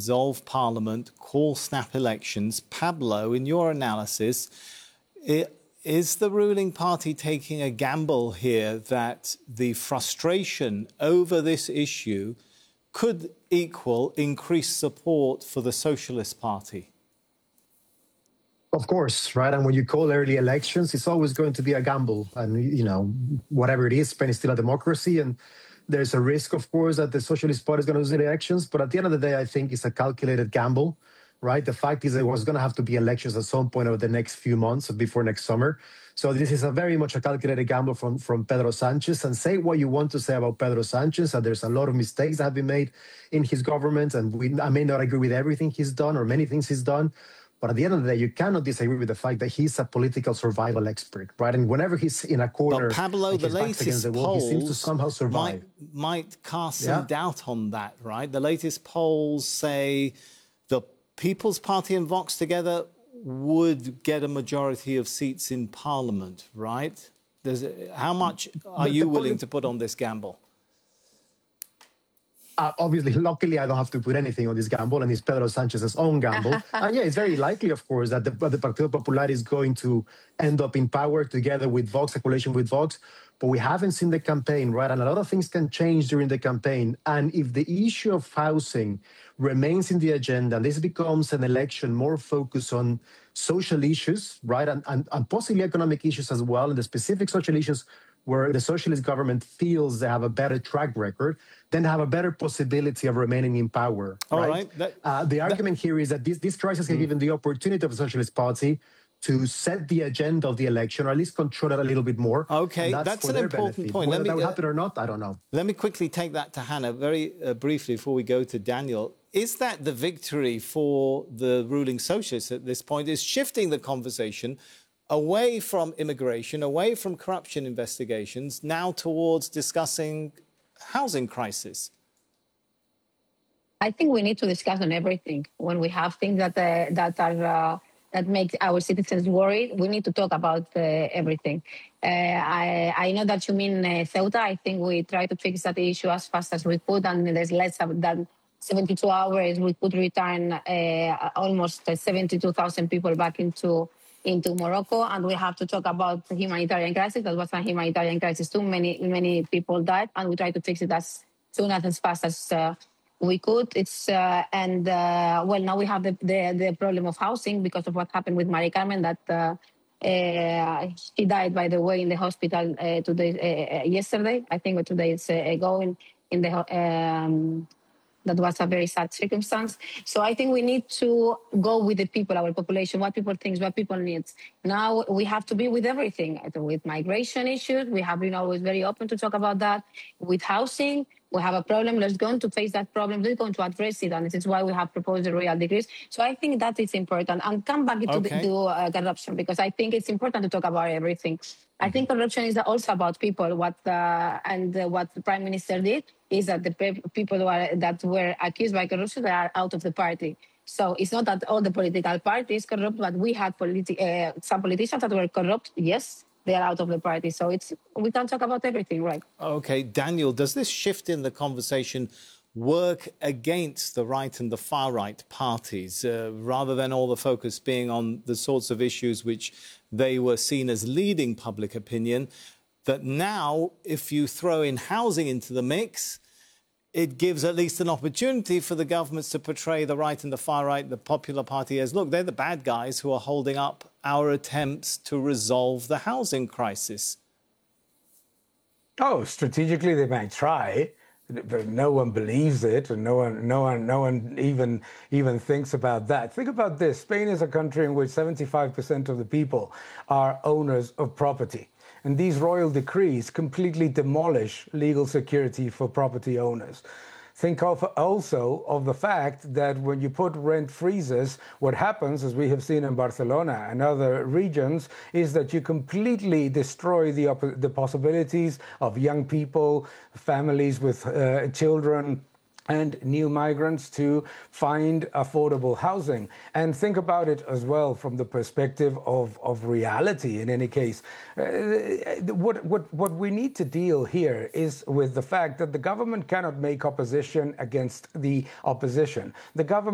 dissolve Parliament, call snap elections. Pablo, in your analysis, is the ruling party taking a gamble here that the frustration over this issue could equal increased support for the Socialist Party? Of course, right? And when you call early elections, it's always going to be a gamble. And, you know, whatever it is, Spain is still a democracy. And there's a risk, of course, that the Socialist Party is going to lose the elections. But at the end of the day, I think it's a calculated gamble, right? The fact is there was going to have to be elections at some point over the next few months before next summer. So this is a very much a calculated gamble from Pedro Sanchez. And say what you want to say about Pedro Sanchez, and there's a lot of mistakes that have been made in his government. And I may not agree with everything he's done or many things he's done. But at the end of the day, you cannot disagree with the fact that he's a political survival expert, right? And whenever he's in a corner, but Pablo, the latest polls he seems to somehow survive. Might cast some doubt on that, right? The latest polls say the People's Party and Vox together would get a majority of seats in Parliament, right? How much are you willing to put on this gamble? Obviously, luckily, I don't have to put anything on this gamble, and it's Pedro Sanchez's own gamble. And yeah, it's very likely, of course, that the Partido Popular is going to end up in power together with Vox, a coalition with Vox. But we haven't seen the campaign, right? And a lot of things can change during the campaign. And if the issue of housing remains in the agenda, and this becomes an election more focused on social issues, right? And possibly economic issues as well, and the specific social issues where the socialist government feels they have a better track record, then have a better possibility of remaining in power. Right? The argument here is that this crisis has given the opportunity of the Socialist Party to set the agenda of the election, or at least control it a little bit more. Okay, that's an important point. Whether that will happen or not, I don't know. Let me quickly take that to Hannah very briefly before we go to Daniel. Is that the victory for the ruling socialists at this point, is shifting the conversation away from immigration, away from corruption investigations, now towards discussing housing crisis? I think we need to discuss on everything. When we have things that make our citizens worried, we need to talk about everything. I know that you mean Ceuta. I think we try to fix that issue as fast as we could, and there's less than 72 hours. We could return almost 72,000 people back into Morocco, and we have to talk about the humanitarian crisis. That was a humanitarian crisis too. Many people died, and we try to fix it as soon as fast as we could. Well, now we have the problem of housing because of what happened with Mari Carmen. That she died, by the way, in the hospital yesterday. I think 2 days ago in the. That was a very sad circumstance. So I think we need to go with the people, our population, what people think, what people need. Now we have to be with everything, with migration issues. We have been always very open to talk about that. With housing, we have a problem. Let's go to face that problem. Let's go to address it. And this is why we have proposed the royal decrees. So I think that is important. And come back to corruption, because I think it's important to talk about everything. I think corruption is also about people. What the Prime Minister did is that the people that were accused by corruption, they are out of the party. So it's not that all the political parties corrupt, but we had some politicians that were corrupt. Yes, they are out of the party. So we can talk about everything, right? Okay, Daniel, does this shift in the conversation work against the right and the far right parties, rather than all the focus being on the sorts of issues which they were seen as leading public opinion, that now, if you throw in housing into the mix, it gives at least an opportunity for the governments to portray the right and the far right, the Popular Party, as, look, they're the bad guys who are holding up our attempts to resolve the housing crisis? Oh, strategically they might try, but no one believes it, and no one even thinks about that. Think about this: Spain is a country in which 75% of the people are owners of property. And these royal decrees completely demolish legal security for property owners. Think also of the fact that when you put rent freezes, what happens, as we have seen in Barcelona and other regions, is that you completely destroy the possibilities of young people, families with children, and new migrants to find affordable housing. And think about it as well from the perspective of reality. In any case, what we need to deal here is with the fact that the government cannot make opposition against the opposition. The government